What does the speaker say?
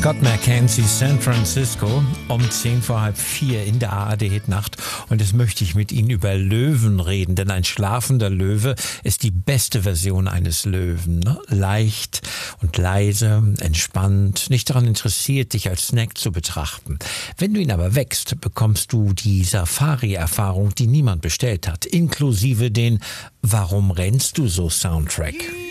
Scott McKenzie, San Francisco, um 4:10 in der ARD-Hitnacht. Und jetzt möchte ich mit Ihnen über Löwen reden, denn ein schlafender Löwe ist die beste Version eines Löwen. Ne? Leicht und leise, entspannt, nicht daran interessiert, dich als Snack zu betrachten. Wenn du ihn aber wächst, bekommst du die Safari-Erfahrung, die niemand bestellt hat, inklusive den "Warum rennst du so" Soundtrack.